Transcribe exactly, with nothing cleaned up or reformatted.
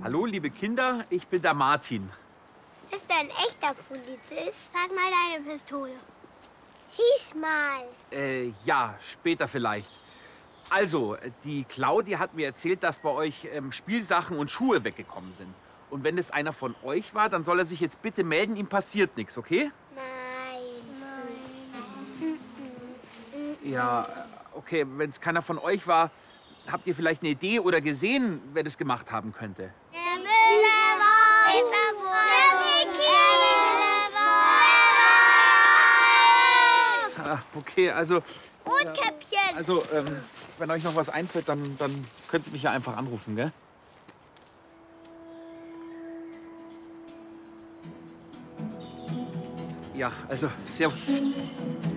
Hallo, liebe Kinder, ich bin der Martin. Ist er ein echter Polizist? Sag mal deine Pistole. Schieß mal. Äh, ja, später vielleicht. Also, die Claudia hat mir erzählt, dass bei euch ähm, Spielsachen und Schuhe weggekommen sind. Und wenn es einer von euch war, dann soll er sich jetzt bitte melden, ihm passiert nichts, okay? Nein. Nein. Ja, okay, wenn es keiner von euch war, habt ihr vielleicht eine Idee oder gesehen, wer das gemacht haben könnte? Der Müller war der Vicky. Ah, okay, also... Rotkäppchen. Also, ähm, wenn euch noch was einfällt, dann, dann könnt ihr mich ja einfach anrufen, gell? Ja, also, servus.